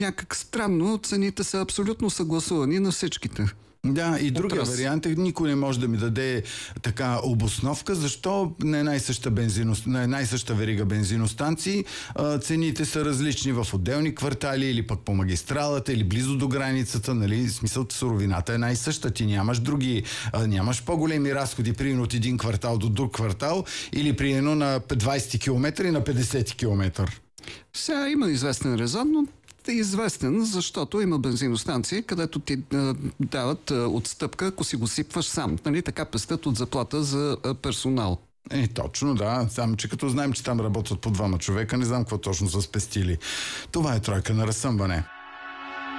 някак странно, цените са абсолютно съгласувани на всичките. Да, и другия вариант е, никой не може да ми даде така обосновка, защо на една и съща верига бензиностанции цените са различни в отделни квартали или пък по магистралата или близо до границата, нали, смисъл, суровината е една и съща, ти нямаш по-големи разходи примерно от един квартал до друг квартал или примерно на 20 км и на 50 км. Сега има известен резон, но е известен, защото има бензиностанции, където ти дават отстъпка, ако си го сипваш сам. Нали? Така пестят от заплата за персонал. Точно, да. Само, че като знаем, че там работят по 2 човека, не знам какво точно са спестили. Това е тройка на разсъмване.